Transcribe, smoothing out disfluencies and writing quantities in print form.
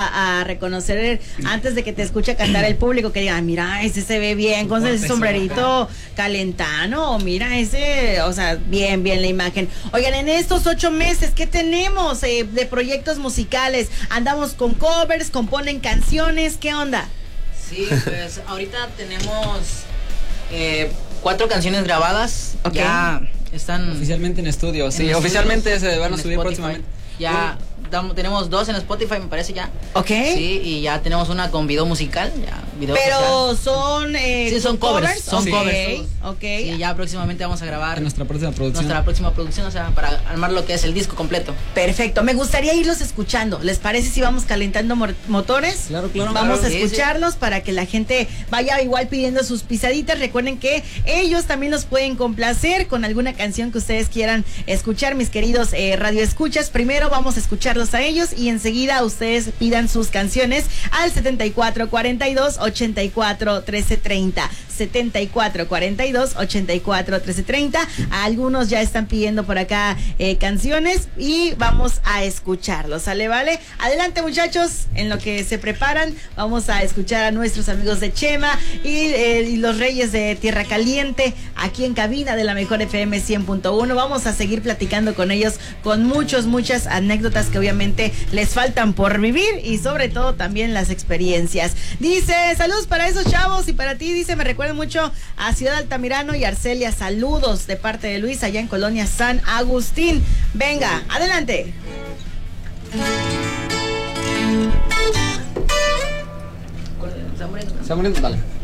a reconocer antes de que te escuche cantar el público, que diga, mira, ese se ve bien, con ese sombrerito calentano, o mira ese, o sea, bien la imagen. Oigan, en estos 8 meses, ¿qué tenemos de proyectos musicales? Andamos con covers, componen canciones, ¿qué onda? Sí, pues ahorita tenemos 4 canciones grabadas, ya están oficialmente en estudio, sí, oficialmente se van a subir próximamente. Ya tenemos 2 en Spotify, me parece ya. Ok. Sí, y ya tenemos una con video musical. Pero son... sí, son covers. Son covers. Ok. Sí, ya próximamente vamos a grabar nuestra próxima producción. O sea, para armar lo que es el disco completo. Perfecto. Me gustaría irlos escuchando. ¿Les parece si vamos calentando motores? Claro. Vamos a escucharlos para que la gente vaya igual pidiendo sus pisaditas. Recuerden que ellos también nos pueden complacer con alguna canción que ustedes quieran escuchar, mis queridos radio escuchas. Primero vamos a escucharlos a ellos y enseguida ustedes pidan sus canciones al 7442-841330. 7442-841330. Algunos ya están pidiendo por acá canciones y vamos a escucharlos, ¿sale? ¿Vale? Adelante, muchachos, en lo que se preparan, vamos a escuchar a nuestros amigos de Chema y los Reyes de Tierra Caliente aquí en cabina de la Mejor FM 100.1. Vamos a seguir platicando con ellos con muchas anécdotas que obviamente les faltan por vivir y sobre todo también las experiencias. Dice, saludos para esos chavos y para ti, dice, me recuerda mucho a Ciudad Altamirano y Arcelia, saludos de parte de Luis allá en Colonia San Agustín. Venga, adelante. Está muriendo, dale.